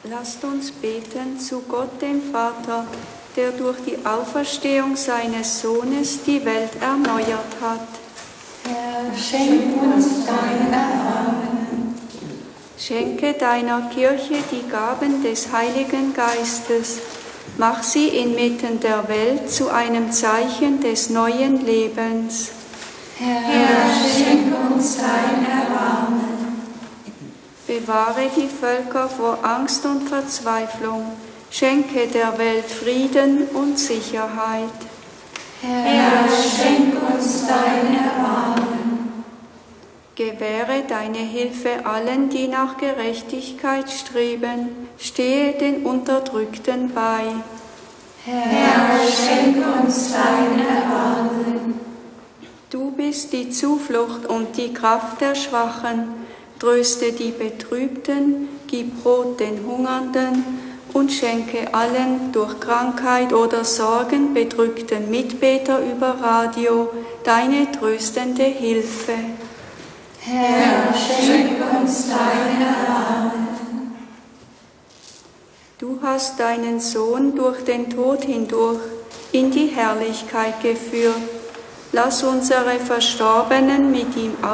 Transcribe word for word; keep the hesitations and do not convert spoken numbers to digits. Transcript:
Lasst uns beten zu Gott, dem Vater, der durch die Auferstehung seines Sohnes die Welt erneuert hat. Herr, schenk uns dein Erbarmen. Schenke deiner Kirche die Gaben des Heiligen Geistes. Mach sie inmitten der Welt zu einem Zeichen des neuen Lebens. Herr, schenk uns dein Erbarmen. Bewahre die Völker vor Angst und Verzweiflung. Schenke der Welt Frieden und Sicherheit. Herr, schenk uns dein Erbarmen. Gewähre deine Hilfe allen, die nach Gerechtigkeit streben. Stehe den Unterdrückten bei. Herr, schenk uns dein Erbarmen. Du bist die Zuflucht und die Kraft der Schwachen. Tröste die Betrübten, gib Brot den Hungernden und schenke allen durch Krankheit oder Sorgen bedrückten Mitbeter über Radio deine tröstende Hilfe. Herr, schenk uns dein Erbarmen. Du hast deinen Sohn durch den Tod hindurch in die Herrlichkeit geführt. Lass unsere Verstorbenen mit ihm